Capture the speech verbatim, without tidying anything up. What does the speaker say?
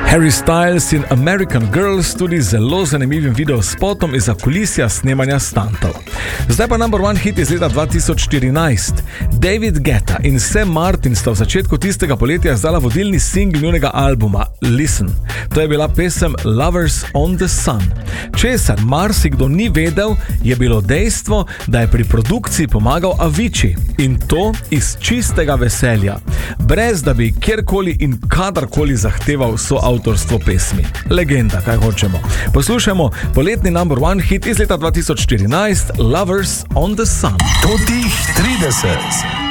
Harry Styles in American Girls tudi zelo zanimivim videospotom iz zakulisja snemanja stuntov. Zdaj pa number one hit iz leta dva tisoč štirinajst. David Guetta in Sam Martin sta v začetku tistega poletja izdala vodilni singl njunega albuma Listen. To je bila pesem Lovers on the Sun. Česar marsikdo ni vedel, je bilo dejstvo, da je pri produkciji pomagal Avicii. In to iz čistega veselja, brez da bi kjerkoli in kadarkoli zahteval soavtorstvo pesmi. Legenda, kaj hočemo. Poslušajmo poletni number one hit iz leta dva tisoč štirinajst, Lovers on the Sun. Totih trideset.